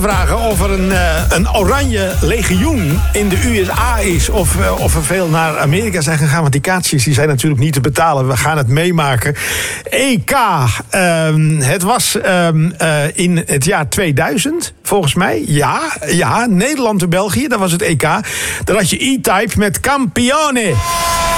Vragen of er een oranje legioen in de USA is of er veel naar Amerika zijn gegaan. Want die kaartjes die zijn natuurlijk niet te betalen. We gaan het meemaken. EK. Het was in het jaar 2000, volgens mij. Ja, Nederland en België, dat was het EK. Daar had je E-Type met Campione.